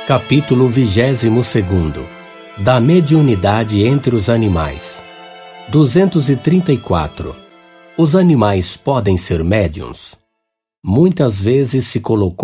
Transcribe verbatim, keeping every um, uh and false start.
Capítulo vigésimo segundo. Da mediunidade entre os animais. duzentos e trinta e quatro. Os animais podem ser médiuns? Muitas vezes se colocou